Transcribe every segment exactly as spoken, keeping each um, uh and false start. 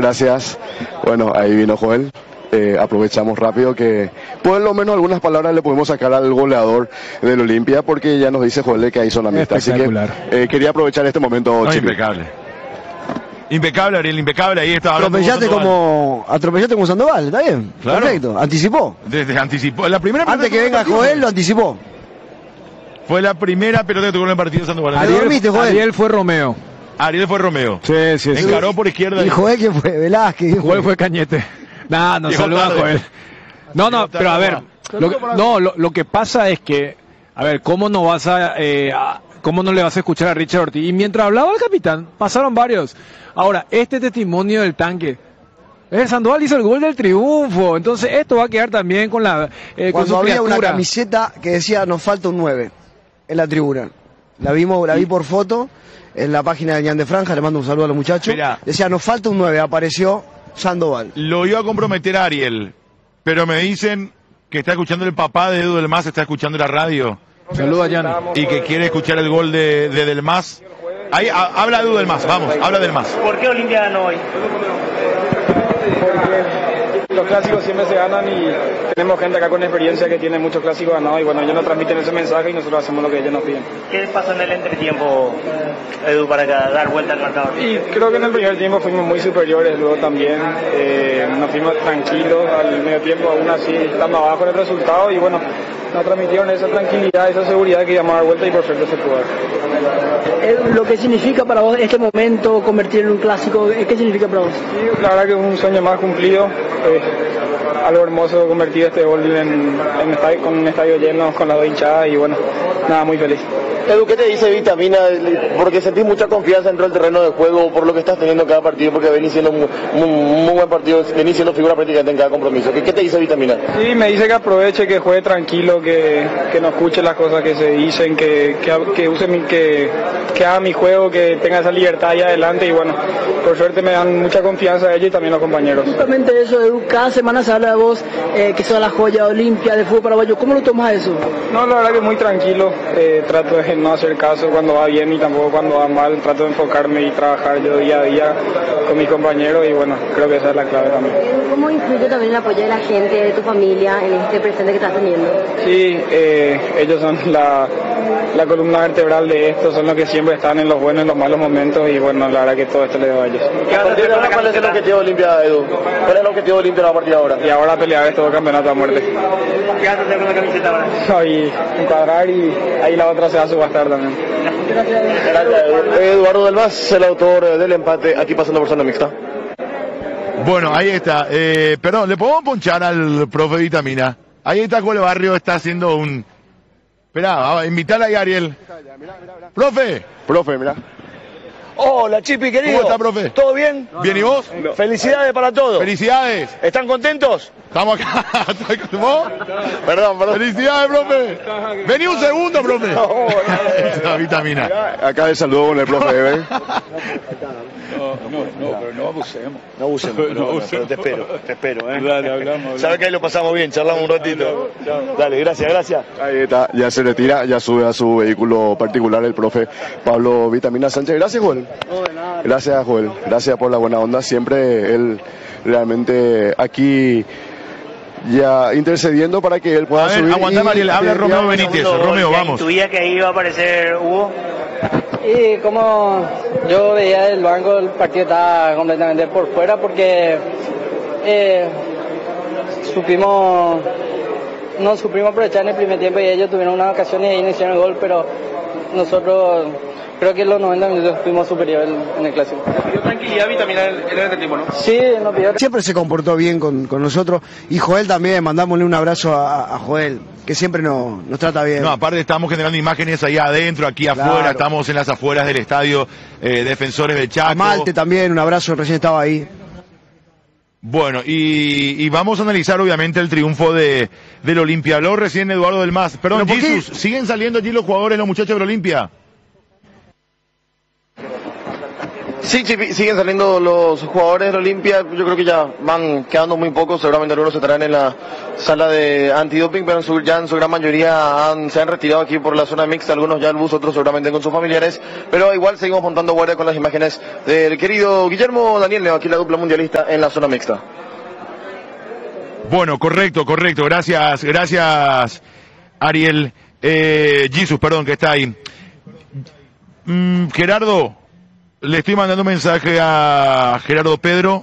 gracias. Bueno, ahí vino Joel. Eh, aprovechamos rápido que por lo menos algunas palabras le podemos sacar al goleador del Olimpia, porque ya nos dice Joel que ahí son amistad. Así que eh, quería aprovechar este momento. No, impecable. Impecable, Ariel, impecable. Ahí está. Atropellaste como, atropellaste como Sandoval, ¿está bien? Claro. Perfecto. Anticipó. Desde anticipó. La primera Antes que venga Joel, lo anticipó. Fue la primera pelota que tocó en el partido de Sandoval. Ariel, dormiste, Joel? Ariel fue Romeo. Ariel fue Romeo. Sí, sí, sí. Encaró por izquierda. ¿Y Joel quién fue? Velázquez. Joel fue Cañete. Nah, no, saluda a Joel. No, no, pero a ver, lo que, no, lo, lo que pasa es que, a ver, ¿cómo no vas a, eh, a, cómo no le vas a escuchar a Richard Ortiz? Y mientras hablaba el capitán, pasaron varios. Ahora, este testimonio del tanque, el Sandoval hizo el gol del triunfo, entonces esto va a quedar también con la, eh, con Cuando su había criatura. una camiseta que decía nos falta un nueve en la tribuna. La vimos, la vi por foto en la página de Ñan de Franja, le mando un saludo a los muchachos. Mirá. Decía nos falta un nueve, apareció Sandoval. Lo iba a comprometer a Ariel, pero me dicen que está escuchando el papá de Edu Del Mas, está escuchando la radio. Saluda a Jan. Y que quiere escuchar el gol de, de Del Mas. Ahí a, habla Edu Del Mas, vamos, habla Del Mas. ¿Por qué Olimpia ganó hoy? Porque los clásicos siempre se ganan y tenemos gente acá con experiencia que tiene muchos clásicos ganados y bueno, ellos nos transmiten ese mensaje y nosotros hacemos lo que ellos nos piden. ¿Qué pasó en el entretiempo, Edu, para dar vuelta al marcador? Y creo que en el primer tiempo fuimos muy superiores, luego también eh, nos fuimos tranquilos al medio tiempo, aún así estamos abajo en el resultado y bueno, nos transmitieron esa tranquilidad, esa seguridad que íbamos a dar vuelta y por suerte se pudo dar. Lo que significa para vos este momento convertir en un clásico, ¿qué significa para vos? Sí, la verdad que es un sueño más cumplido, eh, algo hermoso convertir este gol en, en estadio, con un estadio lleno, con las dos hinchadas y bueno, nada, muy feliz. Edu, ¿qué te dice Vitamina? Porque sentís mucha confianza dentro del terreno de juego por lo que estás teniendo en cada partido, porque venís siendo un muy, muy buen partido, venís siendo figura prácticamente en cada compromiso. ¿Qué, qué te dice Vitamina? Sí, me dice que aproveche, que juegue tranquilo, que, que no escuche las cosas que se dicen, que, que, que use mi, que, que haga mi juego, que tenga esa libertad ahí adelante y bueno, por suerte me dan mucha confianza a ellos y también los compañeros. Justamente eso, Edu, cada semana se habla de vos, eh, que sos la joya Olimpia del fútbol paraguayo. ¿Cómo lo tomas eso? No, la verdad que muy tranquilo, eh, trato de no hacer caso cuando va bien y tampoco cuando va mal, trato de enfocarme y trabajar yo día a día con mis compañeros y bueno, creo que esa es la clave también. ¿Cómo influye también el apoyo de la gente, de tu familia en este presente que estás teniendo? Sí, eh, ellos son la, la columna vertebral de esto, son los que siempre están en los buenos y en los malos momentos y bueno, la verdad que todo esto le debo a ellos. ¿Cuál es el objetivo de Olimpia, Edu? ¿Cuál es el objetivo de Olimpia a partir de ahora? Y ahora pelear este campeonato a muerte. ¿Qué vas a hacer con la camiseta ahora? Soy encuadrar y ahí la otra se va a subastar también. Eduardo Del Mas, el autor del empate, aquí pasando por zona mixta. Bueno, ahí está. Eh, perdón, ¿le podemos ponchar al profe Vitamina? Ahí está Cole Barrio, está haciendo un... Esperá, invitar ahí a Ariel. Profe. Profe, mirá. Hola, Chipi, querido. ¿Cómo está, profe? ¿Todo bien? ¿Bien y vos? No. Felicidades para todos. Felicidades. ¿Están contentos? Estamos acá. ¿Vos? Perdón, perdón. Felicidades, profe. Vení un segundo, profe. No, no, Vitamina. Acá de saludo con el profe Eben. No, no, no, pero no abusemos. No abusemos, no, no, no, abusemos. pero te espero, te espero, ¿eh? Dale, hablamos. Sabes que ahí lo pasamos bien, charlamos un ratito. Dale, gracias, gracias. Ahí está, ya se retira, ya sube a su vehículo particular el profe Pablo Vitamina Sánchez. Gracias, Joel. Gracias, Joel. Gracias por la buena onda. Siempre él realmente aquí ya intercediendo para que él pueda a ver, subir. Aguantá, Mariel, habla Romeo Benítez. Romeo, vamos. ¿Intuía que ahí iba a aparecer Hugo? Y como yo veía el banco, el partido estaba completamente por fuera porque eh, supimos, no supimos aprovechar en el primer tiempo y ellos tuvieron una ocasión y ahí no hicieron el gol, pero nosotros creo que en los noventa minutos fuimos superiores en el clásico. ¿Pidió tranquilidad Vitamina en el entretiempo, no? Sí, no pidió. Siempre se comportó bien con, con nosotros y Joel también, mandámosle un abrazo a, a Joel, que siempre nos, nos trata bien. No, aparte estamos generando imágenes ahí adentro, aquí Claro. afuera, estamos en las afueras del estadio eh, Defensores de Chaco. A Malte también, un abrazo, recién estaba ahí. Bueno, y, y vamos a analizar obviamente el triunfo de del Olimpia. Habló recién Eduardo Del Mas. Perdón, ¿Pero por qué? Jesús, ¿siguen saliendo allí los jugadores, los muchachos del Olimpia? Sí, Chipi, siguen saliendo los jugadores de Olimpia, yo creo que ya van quedando muy pocos, seguramente algunos estarán en la sala de antidoping, pero en su, ya en su gran mayoría han, se han retirado aquí por la zona mixta, algunos ya al bus, otros seguramente con sus familiares, pero igual seguimos montando guardia con las imágenes del querido Guillermo Daniel Leo, aquí la dupla mundialista en la zona mixta. Bueno, correcto, correcto, gracias, gracias Ariel, eh, Jesus, perdón, que está ahí. Mm, Gerardo, le estoy mandando un mensaje a Gerardo Pedro.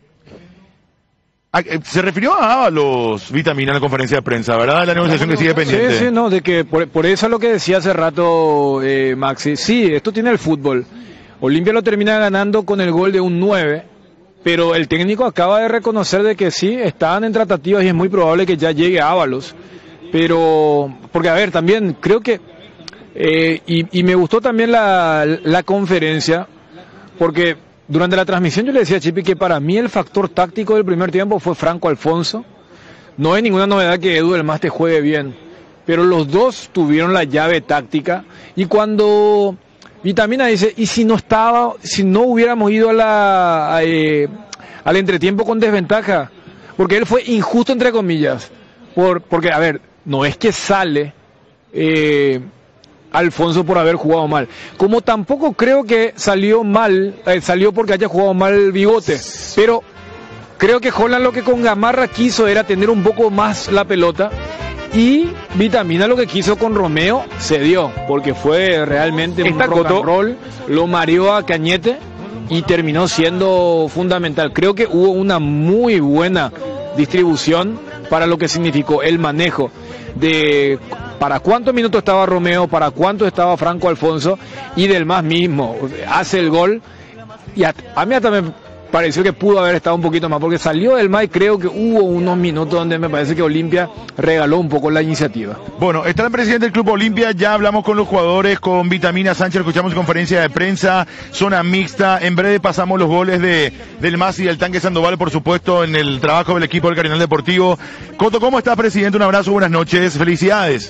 Se refirió a los Vitamina en la conferencia de prensa, ¿verdad? La negociación que sigue pendiente. Sí, sí, no, de que por, por eso es lo que decía hace rato eh, Maxi. Sí, esto tiene el fútbol. Olimpia lo termina ganando con el gol de un nueve, pero el técnico acaba de reconocer de que sí, están en tratativas y es muy probable que ya llegue Ábalos. Pero, porque a ver, también creo que, eh, y, y me gustó también la, la conferencia, porque durante la transmisión yo le decía a Chipi que para mí el factor táctico del primer tiempo fue Franco Alfonso. No hay ninguna novedad que Edu del Maste juegue bien, pero los dos tuvieron la llave táctica. Y cuando Vitamina dice, y si no estaba, si no hubiéramos ido a la, a, eh, al entretiempo con desventaja, porque él fue injusto entre comillas, por, porque a ver, no es que sale eh, Alfonso por haber jugado mal, como tampoco creo que salió mal, eh, salió porque haya jugado mal el Bigote, pero creo que Holland lo que con Gamarra quiso era tener un poco más la pelota, y Vitamina lo que quiso con Romeo se dio, porque fue realmente un rock and roll, lo mareó a Cañete y terminó siendo fundamental. Creo que hubo una muy buena distribución para lo que significó el manejo de para cuántos minutos estaba Romeo, para cuántos estaba Franco Alfonso, y del más mismo, hace el gol, y a, a mí hasta me pareció que pudo haber estado un poquito más, porque salió del M A I, creo que hubo unos minutos donde me parece que Olimpia regaló un poco la iniciativa. Bueno, está el presidente del Club Olimpia, ya hablamos con los jugadores, con Vitamina Sánchez, escuchamos conferencia de prensa, zona mixta, en breve pasamos los goles de del M A S y del Tanque Sandoval, por supuesto, en el trabajo del equipo del Cardinal Deportivo. Coto, ¿cómo estás, presidente? Un abrazo, buenas noches, felicidades.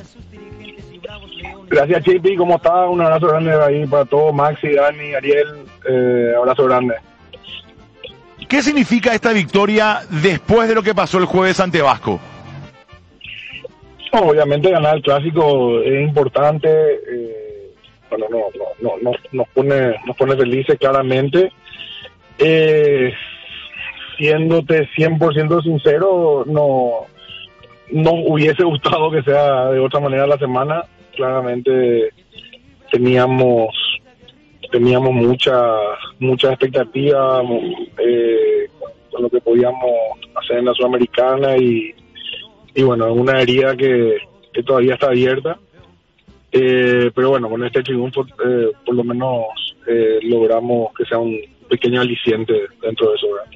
Gracias, Chipi, ¿cómo estás? Un abrazo grande ahí para todos, Maxi, Dani, Ariel, eh, abrazo grande. ¿Qué significa esta victoria después de lo que pasó el jueves ante Vasco? Obviamente ganar el clásico es importante, eh, bueno, no, no, no, no, nos pone, nos pone felices claramente. Eh, siéndote cien por ciento sincero, no, no hubiese gustado que sea de otra manera la semana. Claramente teníamos teníamos mucha mucha expectativa eh, con lo que podíamos hacer en la Sudamericana y, y bueno, es una herida que, que todavía está abierta, eh, pero bueno, con este triunfo eh, por lo menos eh, logramos que sea un pequeño aliciente dentro de eso, ¿verdad?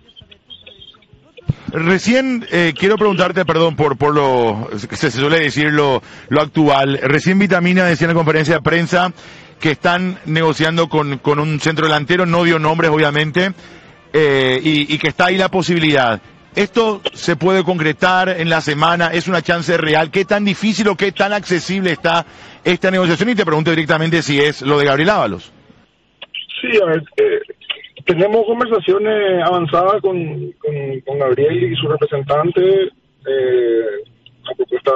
Recién eh, quiero preguntarte, perdón por por lo se, se suele decir lo, lo actual. Recién Vitamina decía en la conferencia de prensa que están negociando con, con un centro delantero, no dio nombres obviamente, eh, y, y que está ahí la posibilidad. ¿Esto se puede concretar en la semana? ¿Es una chance real? ¿Qué tan difícil o qué tan accesible está esta negociación? Y te pregunto directamente si es lo de Gabriel Ábalos. Sí, a ver, eh, tenemos conversaciones avanzadas con, con, con Gabriel y su representante. Eh, la propuesta,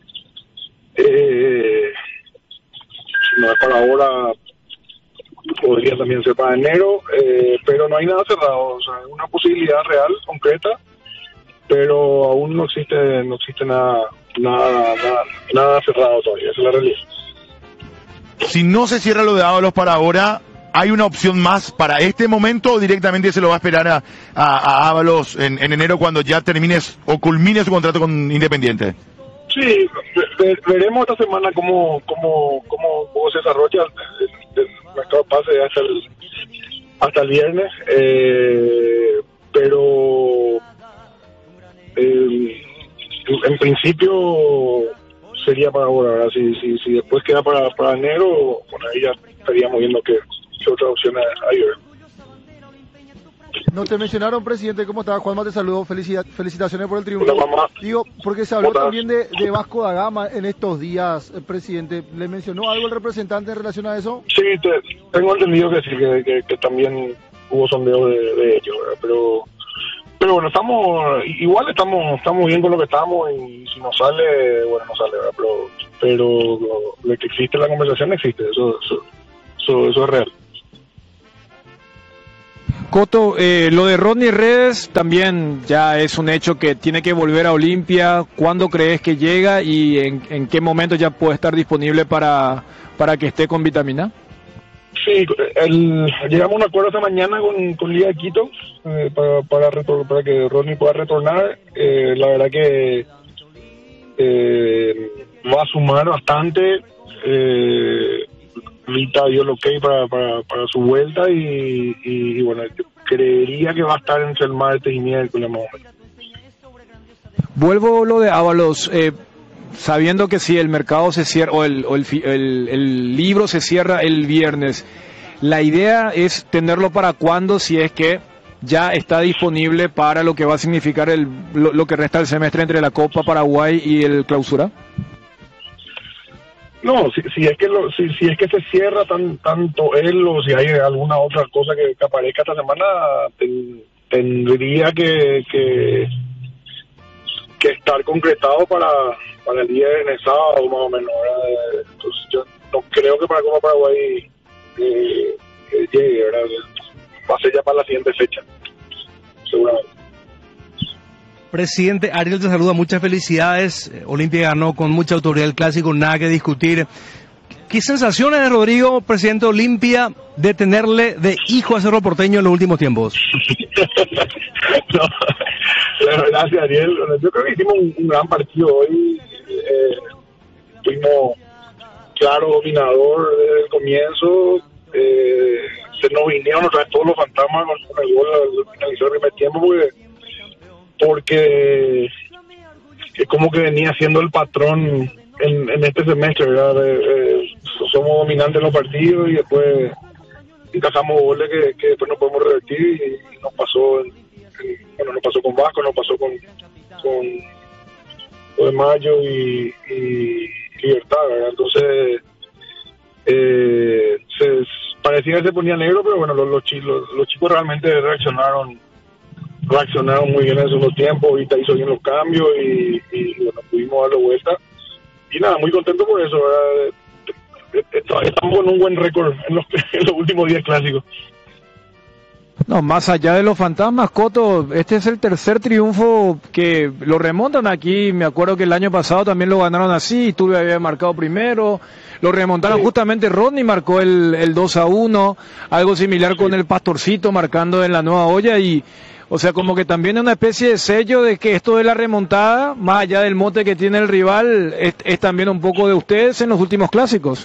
eh, si no es para ahora, podría también ser para enero, eh, pero no hay nada cerrado, o sea, es una posibilidad real, concreta, pero aún no existe no existe nada nada nada, nada cerrado todavía, esa es la realidad. Si no se cierra lo de Ábalos para ahora, ¿hay una opción más para este momento o directamente se lo va a esperar a, a, a Ábalos en, en enero cuando ya termines o culmine su contrato con Independiente? Sí, ve, veremos esta semana cómo cómo cómo, cómo se desarrolla el, el, el mercado pase hasta el hasta el viernes, eh, pero eh, en, en principio sería para ahora, ¿verdad? Si, si, si después queda para, para enero, bueno, ahí ya estaríamos viendo qué, qué otras opciones hay, ¿verdad? No te mencionaron, presidente, ¿cómo estás? Juanma te saludo, Felicidad, felicitaciones por el triunfo. Digo, porque se habló también de, de Vasco da Gama en estos días, presidente. ¿Le mencionó algo el representante en relación a eso? Sí, te, tengo entendido que sí, que, que, que también hubo sondeos de, de ellos, ¿verdad? Pero pero bueno, estamos igual estamos estamos bien con lo que estamos y si nos sale, bueno, no sale, ¿verdad? Pero pero lo que existe en la conversación existe, eso eso eso, eso es real. Coto, eh, lo de Rodney Redes también ya es un hecho que tiene que volver a Olimpia. ¿Cuándo crees que llega y en, en qué momento ya puede estar disponible para, para que esté con vitamina? Sí, el, llegamos a un acuerdo esta mañana con, con Liga de Quito eh, para, para, retor- para que Rodney pueda retornar. Eh, la verdad que eh, va a sumar bastante. Eh, Rita dio el ok para, para, para su vuelta y, y, y bueno, yo creería que va a estar entre el martes y miércoles más o menos. Vuelvo lo de Ábalos, eh, sabiendo que si el mercado se cierra o, el, o el, el, el libro se cierra el viernes, la idea es tenerlo para cuándo, si es que ya está disponible para lo que va a significar el, lo, lo que resta del semestre entre la Copa Paraguay y el Clausura. No, si, si es que lo, si, si es que se cierra tan, tanto él o si hay alguna otra cosa que, que aparezca esta semana, ten, tendría que, que que estar concretado para, para el viernes, sábado más o menos, ¿verdad? Entonces yo no creo que para Copa Paraguay eh, eh, llegue, ¿verdad? Va a ser ya para la siguiente fecha, seguramente. Presidente, Ariel te saluda, muchas felicidades. Olimpia ganó con mucha autoridad el clásico, nada que discutir. ¿Qué sensaciones de Rodrigo, presidente de Olimpia, de tenerle de hijo a Cerro Porteño en los últimos tiempos? No, bueno, gracias, Ariel. Yo creo que hicimos un, un gran partido hoy. Eh, fuimos claro dominador desde el comienzo. Eh, se nos vinieron otra vez todos los fantasmas con, con el gol al finalizar el primer tiempo, porque porque es como que venía siendo el patrón en, en este semestre, ¿verdad? Eh, eh, somos dominantes en los partidos y después encajamos goles que, que después no podemos revertir y, y nos pasó en, en, bueno, nos pasó con Vasco, nos pasó con con lo de Mayo y, y Libertad, ¿verdad? Entonces eh, se, parecía que se ponía negro, pero bueno, los, los, los, los chicos realmente reaccionaron reaccionaron muy bien en el segundo tiempo, ahorita hizo bien los cambios y, y bueno, pudimos darle vuelta. Y nada, muy contento por eso, ¿verdad? Estamos con un buen récord en los, en los últimos diez clásicos. No, más allá de los fantasmas, Coto, este es el tercer triunfo que lo remontan aquí. Me acuerdo que el año pasado también lo ganaron así, Tuve había marcado primero, lo remontaron sí. Justamente Rodney marcó el, el dos a uno, algo similar sí. Con el Pastorcito marcando en la Nueva Olla y... O sea, como que también es una especie de sello de que esto de la remontada, más allá del mote que tiene el rival, es, es también un poco de ustedes en los últimos clásicos.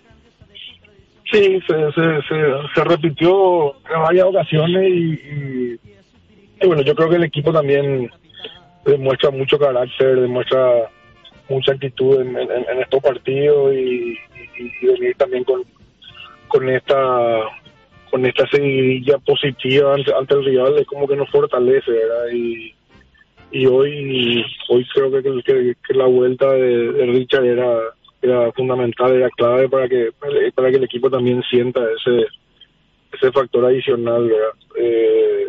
Sí, se, se, se, se repitió en varias ocasiones y, y, y bueno, yo creo que el equipo también demuestra mucho carácter, demuestra mucha actitud en, en, en estos partidos y, y, y venir también con, con esta... con esta seguidilla positiva ante, ante el rival es como que nos fortalece, ¿verdad? Y, y hoy hoy creo que, que, que la vuelta de, de Richard era, era fundamental, era clave para que para que el equipo también sienta ese ese factor adicional, ¿verdad? Eh,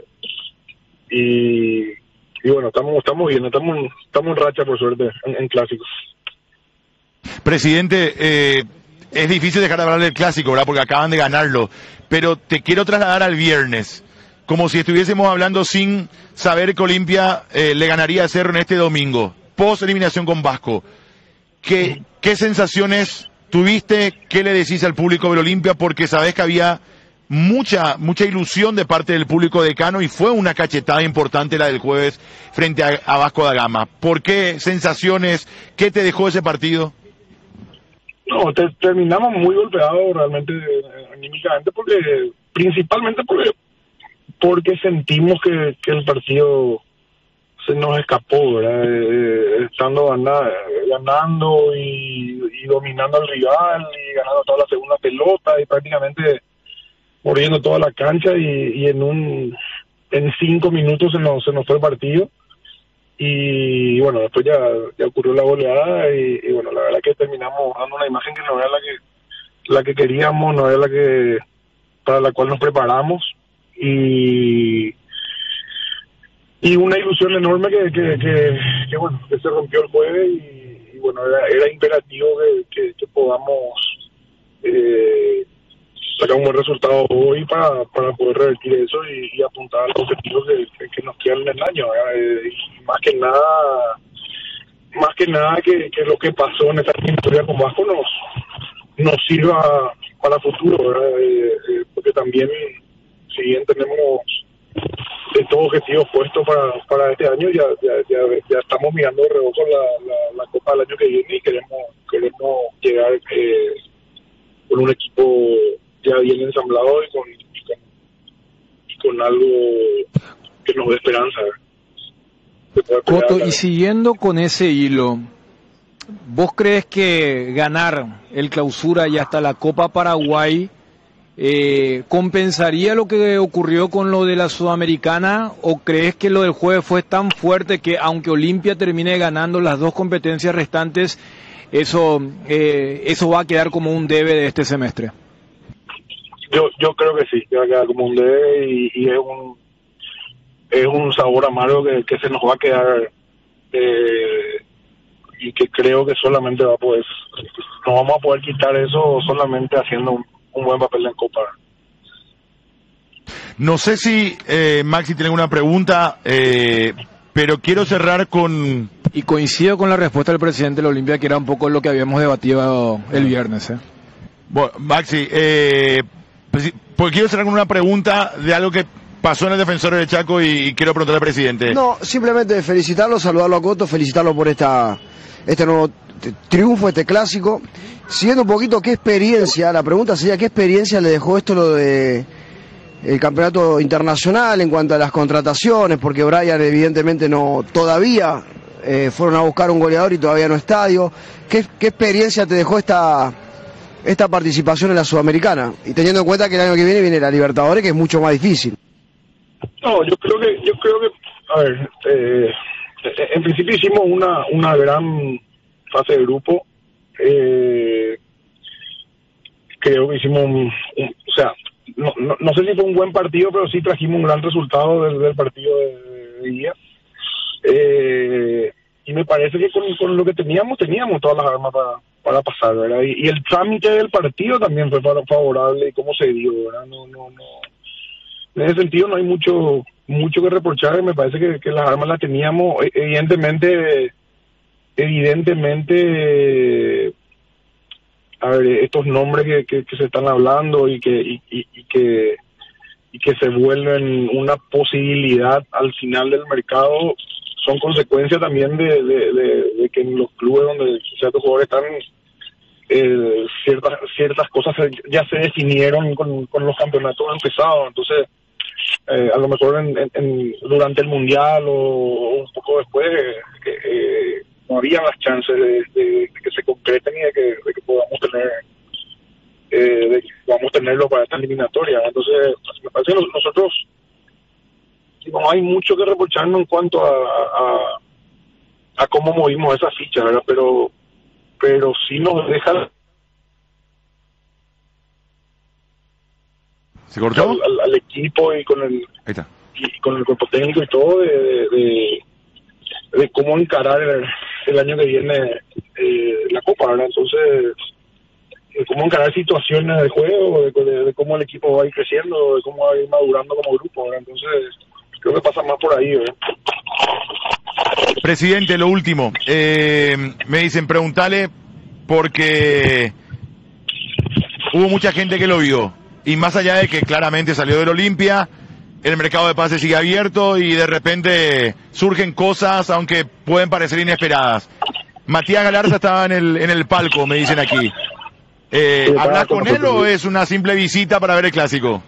y, y bueno, estamos estamos bien, estamos, estamos en racha por suerte en, en clásicos. Presidente, eh, es difícil dejar de hablar del clásico, ¿verdad? Porque acaban de ganarlo. Pero te quiero trasladar al viernes, como si estuviésemos hablando sin saber que Olimpia eh, le ganaría a Cerro en este domingo, post eliminación con Vasco. ¿Qué, qué sensaciones tuviste? ¿Qué le decís al público del Olimpia? Porque sabés que había mucha mucha ilusión de parte del público decano y fue una cachetada importante la del jueves frente a, a Vasco da Gama. ¿Por qué sensaciones? ¿Qué te dejó ese partido? No, te, terminamos muy golpeados realmente anímicamente porque principalmente porque porque sentimos que, que el partido se nos escapó, ¿verdad? Eh, estando ganando, ganando y, y dominando al rival y ganando toda la segunda pelota y prácticamente mordiendo toda la cancha y, y en un en cinco minutos se nos se nos fue el partido. Y bueno, después ya, ya ocurrió la goleada y, y bueno, la verdad que terminamos dando una imagen que no era la que la que queríamos, no era la que para la cual nos preparamos y y una ilusión enorme que, que, que, que bueno, que se rompió el jueves y, y bueno, era, era imperativo que, que, que podamos eh, sacar un buen resultado hoy para, para poder revertir eso y, y apuntar a los objetivos que, que, que nos quedan en el año, eh, y más que nada más que nada que, que lo que pasó en esta historia con Vasco nos nos sirva para futuro, ¿verdad? Eh, eh, porque también si bien tenemos estos objetivos puestos para, para este año, ya, ya, ya, ya estamos mirando de reojo la, la, la Copa del año que viene y queremos queremos llegar eh, con un equipo ya bien ensamblado y con, y con, y con algo que nos dé esperanza. Coto, y siguiendo con ese hilo, ¿vos crees que ganar el Clausura y hasta la Copa Paraguay eh, compensaría lo que ocurrió con lo de la Sudamericana, o crees que lo del jueves fue tan fuerte que aunque Olimpia termine ganando las dos competencias restantes, eso eh, eso va a quedar como un debe de este semestre? Yo yo creo que sí, que va a quedar como un debe y, y es un es un sabor amargo que, que se nos va a quedar, eh, y que creo que solamente va a poder, no vamos a poder quitar eso solamente haciendo un, un buen papel en Copa. No sé si eh, Maxi tiene alguna pregunta, eh, pero quiero cerrar con... Y coincido con la respuesta del presidente de la Olimpia, que era un poco lo que habíamos debatido el viernes. ¿eh? Bueno, Maxi, eh, pues, pues quiero cerrar con una pregunta de algo que pasó en el Defensor del Chaco y, y quiero preguntarle al presidente. No, simplemente felicitarlo, saludarlo a Coto, felicitarlo por esta este nuevo triunfo, este clásico. Siguiendo un poquito, ¿qué experiencia? La pregunta sería, ¿qué experiencia le dejó esto lo de el campeonato internacional en cuanto a las contrataciones? Porque Brian evidentemente no, todavía eh, fueron a buscar un goleador y todavía no estadio. ¿Qué, qué experiencia te dejó esta esta participación en la Sudamericana? Y teniendo en cuenta que el año que viene viene la Libertadores, que es mucho más difícil. No, yo creo que, yo creo que, a ver, eh, en principio hicimos una, una gran fase de grupo. Eh, creo que hicimos un, un, o sea, no, no, no sé si fue un buen partido, pero sí trajimos un gran resultado del, del partido de, de día. Eh, y me parece que con, con lo que teníamos, teníamos todas las armas para, para pasar, ¿verdad? Y, y el trámite del partido también fue favorable, y cómo se dio, ¿verdad? No, no, no. En ese sentido no hay mucho mucho que reprochar. Me parece que, que las armas las teníamos. Evidentemente, evidentemente, a ver, estos nombres que, que, que se están hablando y que y, y, y que y que se vuelven una posibilidad al final del mercado son consecuencia también de, de, de, de que en los clubes donde ciertos jugadores están, eh, ciertas ciertas cosas ya se definieron con, con los campeonatos empezados. Entonces, Eh, a lo mejor en, en, en, durante el mundial o un poco después eh, que, eh, no había las chances de, de, de que se concreten y de que, de que podamos tener eh, de que podamos tenerlo para esta eliminatoria. Entonces me parece que nosotros no hay mucho que reprocharnos en cuanto a, a, a cómo movimos esa ficha, ¿verdad? Pero pero sí nos deja ¿Se cortó? Al, al equipo y con el Ahí está. y con el cuerpo técnico y todo de, de, de, de cómo encarar el, el año que viene eh, la Copa, ¿verdad? Entonces, de cómo encarar situaciones de juego, de, de, de cómo el equipo va a ir creciendo, de cómo va a ir madurando como grupo, ¿verdad? Entonces, creo que pasa más por ahí, ¿verdad? Presidente, lo último. Eh, me dicen, preguntale porque hubo mucha gente que lo vio. Y más allá de que claramente salió del Olimpia, el mercado de pases sigue abierto y de repente surgen cosas, aunque pueden parecer inesperadas. Matías Galarza estaba en el en el palco, me dicen aquí. Eh, ¿Hablas con él o es una simple visita para ver el clásico?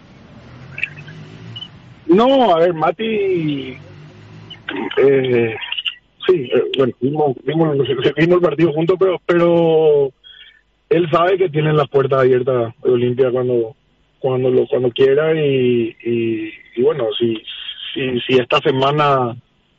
No, a ver, Mati, eh, sí, eh, bueno, vimos, vimos, vimos el partido juntos, pero pero él sabe que tienen las puertas abiertas de Olimpia cuando cuando lo cuando quiera y, y, y bueno, si, si si esta semana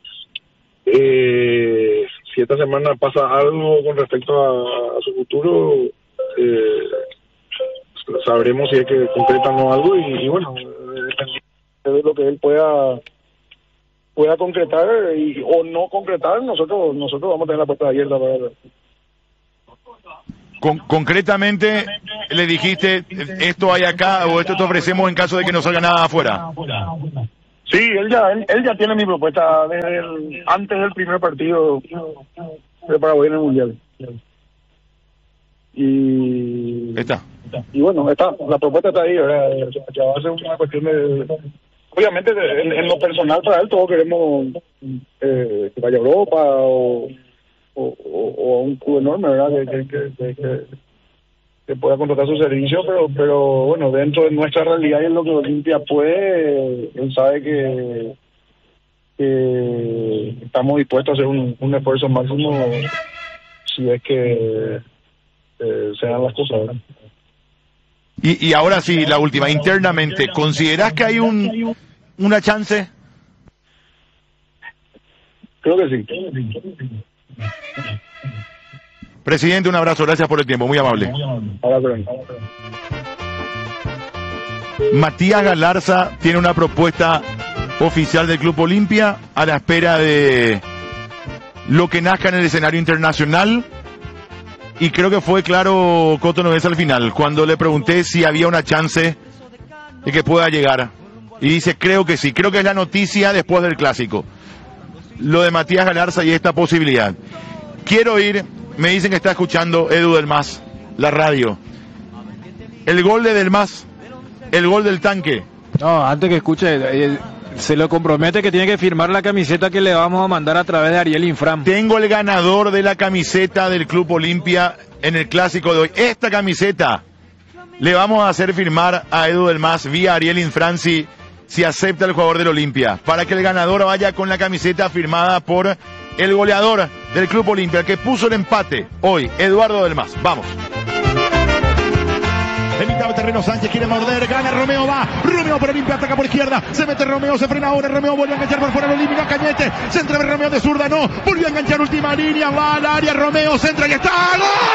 eh, si esta semana pasa algo con respecto a, a su futuro, eh, sabremos si es que concretan o algo y, y bueno, de lo que él pueda pueda concretar y, o no concretar, nosotros nosotros vamos a tener la puerta abierta para él. Con, concretamente, le dijiste, esto hay acá o esto te ofrecemos en caso de que no salga nada afuera. Sí, él ya él, él ya tiene mi propuesta desde el, antes del primer partido de Paraguay en el Mundial. Y está. Y bueno, está, la propuesta está ahí, ¿verdad? Ya va a ser una cuestión de... Obviamente, en, en lo personal para él, todos queremos eh, que vaya a Europa o... O, o, o a un club enorme, ¿verdad? Que, que, que, que, que pueda contratar su servicio, pero pero bueno, dentro de nuestra realidad y en lo que Olimpia puede, él sabe que, que estamos dispuestos a hacer un, un esfuerzo máximo si es que eh, se dan las cosas, ¿verdad? Y, y ahora sí, la última, internamente, ¿considerás que hay un una chance? Creo que sí. Creo que sí. Presidente, un abrazo, gracias por el tiempo, muy amable. Matías Galarza tiene una propuesta oficial del Club Olimpia a la espera de lo que nazca en el escenario internacional, y creo que fue claro Coto Nogués al final, cuando le pregunté si había una chance de que pueda llegar, y dice creo que sí, creo que es la noticia después del Clásico, lo de Matías Galarza y esta posibilidad. Quiero ir, me dicen que está escuchando Edu Del Mas, la radio. El gol de Del Mas, el gol del tanque. No, antes que escuche, eh, se lo compromete que tiene que firmar la camiseta que le vamos a mandar a través de Ariel Infram. Tengo el ganador de la camiseta del Club Olimpia en el Clásico de hoy. Esta camiseta le vamos a hacer firmar a Edu Del Mas vía Ariel Infram si, si acepta el jugador del Olimpia, para que el ganador vaya con la camiseta firmada por el goleador del Club Olimpia, el que puso el empate hoy, Eduardo Del Mas. Vamos. En mitad de terreno Sánchez quiere morder, gana Romeo, va, Romeo por Olimpia, ataca por izquierda, se mete Romeo, se frena ahora, Romeo vuelve a enganchar por fuera, lo elimina Cañete, centra Romeo de zurda, no, volvió a enganchar última línea, va al área, Romeo, centra y está, ¡gol!